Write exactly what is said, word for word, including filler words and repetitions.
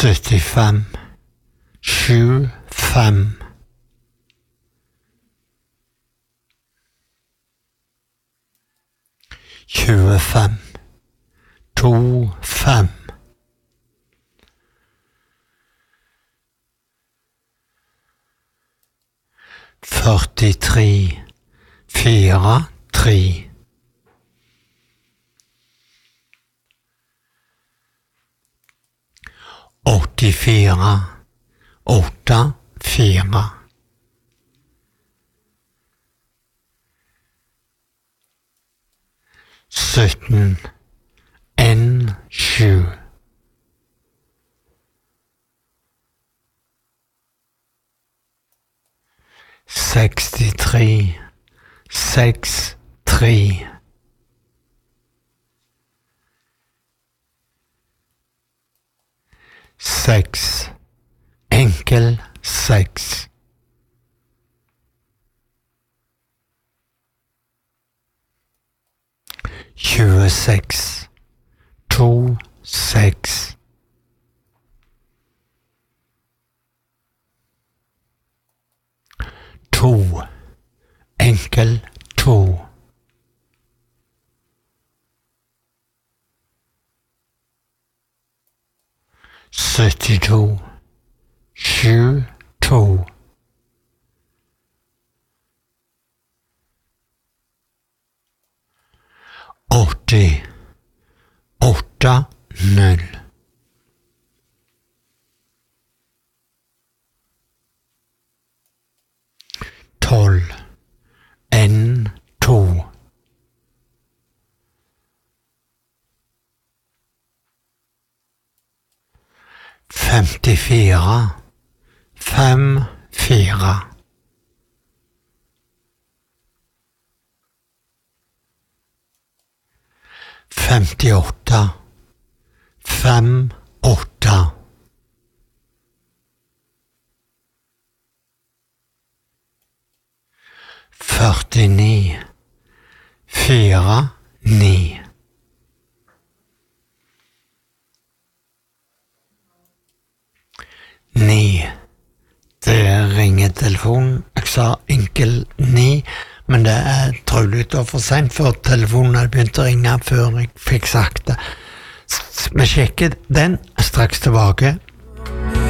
syttifem, sju, fem. tjuefem, to, fem. førtitre, fire, tre. åttifire, åtte, fire. sytten, en, sju. sekstitre, seks, tre. Seks, enkel, seks. tjueseks, to, seks. To, enkel, to. syttito, sju, to. åtti, åtte, null. tolv, en, to. femtifire, fem, fire. femtiåtte, fem, åtte. førtini, fire, ni. Ni. Det er ringetelefonen. Jeg sa enkel ni, men det er trolig å for sent før telefonen hadde begynt å ringe før jeg fikk sagt det. Vi sjekker den straks tilbake.